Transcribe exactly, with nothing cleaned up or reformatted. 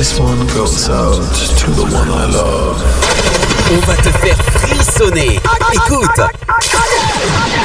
This one goes out to the one I love. On va te faire frissonner. Écoute.